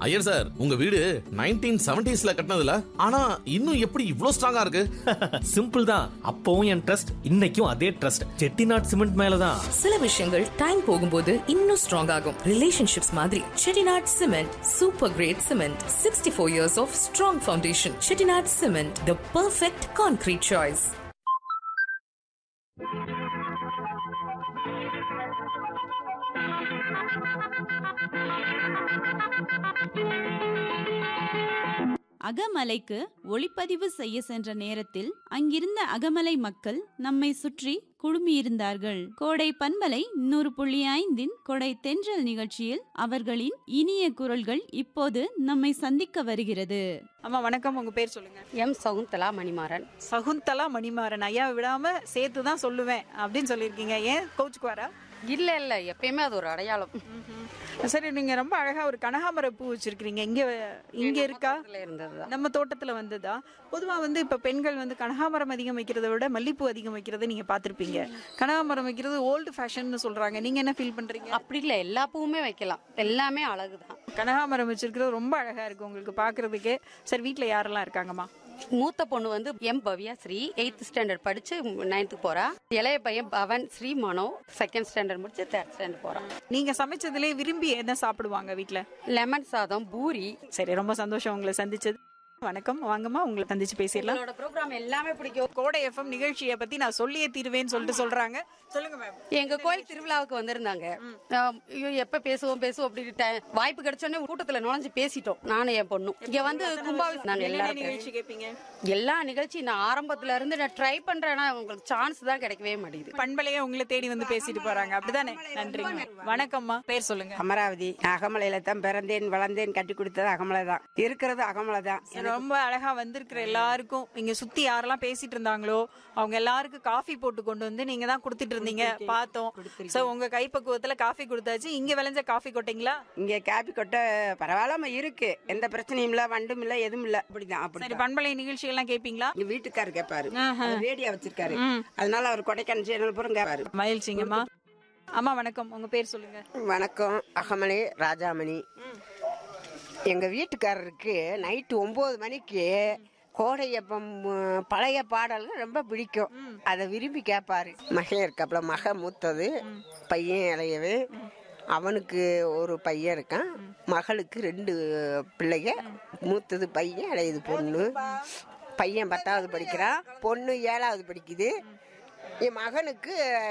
Iyer sir, உங்க வீடு 1970s கட்டினதுல, ஆனா இன்னும் எப்படி இவ்ளோ ஸ்ட்ராங்கா இருக்கு? சிம்பிள் தான். அப்பவும் என் ட்ரஸ்ட், இன்னைக்கும் அதே ட்ரஸ்ட். செட்டிநாட் சிமெண்ட் மேலதான். சில விஷயங்கள் டைம் போகும்போது இன்னும் ஸ்ட்ராங் ஆகும். ரிலேஷன்ஷிப்ஸ் மாதிரி Chettinad cement super great cement. 64 years of strong foundation. Chettinad Cement, the perfect concrete choice. அகமலைக்கு ஒளிப்பதிவு செய்ய சென்ற நேரத்தில் அங்கிருந்த அகமலை மக்கள் நம்மை சுற்றி குழுமியிருந்தார்கள். கோடை பண்பலை 100.5 கொடை தென்றல் நிகழ்ச்சியில் அவர்களின் இனிய குரல்கள் இப்போது நம்மை சந்திக்க வருகிறது. அம்மா வணக்கம், உங்க பேர் சொல்லுங்க. எம் சகுந்தலா மணிமாறன். சகுந்தலா மணிமாறன். ஐயா விடாம சேர்த்து தான் சொல்லுவேன் அப்படின்னு சொல்லியிருக்கீங்க. ஏன் கோச்சுக்குவாரா? இல்ல இல்ல, எப்பயுமே அது ஒரு அடையாளம். சரி, நீங்க ரொம்ப அழகா ஒரு கனகாமர பூ வச்சிருக்கீங்க. இங்க இருக்கா? நம்ம தோட்டத்துல வந்ததா? பொதுவா இப்ப பெண்கள் கனகாமரம் அதிகம் வைக்கிறத விட மல்லிப்பூ அதிகம் வைக்கிறத நீங்க பாத்திருப்பீங்க. கனகாமரம் வைக்கிறது ஓல்டு ஃபேஷன் சொல்றாங்க. நீங்க என்ன ஃபீல் பண்றீங்க? அப்படி இல்ல, எல்லா பூவுமே வைக்கலாம், எல்லாமே அழகுதான். கனகாமரம் வச்சிருக்கிறது ரொம்ப அழகா இருக்கு உங்களுக்கு பாக்குறதுக்கு. சரி, வீட்டுல யாரெல்லாம் இருக்காங்கம்மா? மூத்த பொண்ணு M Bhavya Sri 8th standard படிச்சு 9th போறா. இளைய பையன் பவன் ஸ்ரீ மனோ 2nd ஸ்டாண்டர்ட் முடிச்சு 3rd ஸ்டாண்டர்ட் போறான். நீங்க சமைச்சதுல விரும்பி என்ன சாப்பிடுவாங்க வீட்டுல? லெமன் சாதம், பூரி. சரி, ரொம்ப சந்தோஷம் உங்களை சந்திச்சது. வணக்கம், வாங்கம்மா, உங்களை சந்திச்சு பேசிடலாம். உங்களோட ப்ரோக்ராம் எல்லாமே பிடிக்கும். கோடை எஃப்எம் நிகழ்ச்சியை பத்தி நான் சொல்லியே தீருவேன்னு சொல்றாங்க. சொல்லுங்க மேம். எங்க கோயில் திருவிழாவுக்கு வந்திருந்தாங்க. எப்ப பேசுவோம் அப்படின்னு வாய்ப்பு கிடைச்சோடனே கூட்டத்துல நுழைஞ்சு பேசிட்டோம், நானும் என் பொண்ணும். இங்க கும்பாபிஷேகம் நாங்க எல்லாரும் நிகழ்ச்சி கேட்பீங்க. எல்லா நிகழ்ச்சி நான் ஆரம்பத்துல இருந்து நான் ட்ரை பண்றேன்னா உங்களுக்கு சான்ஸ் தான் கிடைக்கவே மாட்டேங்குது. பண்பலையே உங்களை தேடி பேசிட்டு போறாங்க, அப்படிதானே? நன்றிங்க. வணக்கம்மா, பேர் சொல்லுங்க. அமராவதி. அகமலையில தான் பிறந்தேன் வளர்ந்தேன், கட்டி கொடுத்தது அகமலை தான், இருக்கிறது அகமலை தான். ரொம்ப அழகா வந்திருக்கிற எல்லாருக்கும் இங்க சுத்தி யாரெல்லாம் பேசிட்டு இருந்தாங்களோ அவங்க எல்லாருக்கும் காஃபி போட்டு கொண்டு நீங்க தான் கொடுத்துட்டு இருந்தீங்க, பார்த்தோம். சோ உங்க கைப்பக்குவத்துல காஃபி கொடுத்தாச்சு. இங்க விளைஞ்ச காஃபி கொட்டைங்களா? இங்க காபி கொட்டை பரவாயில்லாம இருக்கு, எந்த பிரச்சனையும் இல்ல, வண்டும் இல்ல, எதுவும் இல்ல. அப்படிதான். அப்படி பண்பலை நிகழ்ச்சி எல்லாம் கேப்பீங்களா? எங்க வீட்டுக்காரரு கேட்பாரு, ரேடியோ வச்சிருக்காரு, அதனால அவர் கொடைக்கானல் சேனல் பூரா கேட்பாரு. மகிழ்ச்சிங்கம்மா. அம்மா வணக்கம், உங்க பேர் சொல்லுங்க. வணக்கம், அகமலை ராஜாமணி. எங்க வீட்டுக்காரருக்கு நைட்டு 9 மணிக்கு கோடையப்பம் பழைய பாடல்கள் ரொம்ப பிடிக்கும், அதை விரும்பி கேட்பாரு. மகள் இருக்காப்புல, மக மூத்தது, பையன் இளையவு. அவனுக்கு ஒரு பையன் இருக்கான், மகளுக்கு 2 பிள்ளைங்க. மூத்தது பையன், இளையது பொண்ணு. பையன் 10வது படிக்கிறான், பொண்ணு 7வது படிக்குது. என் மகனுக்கு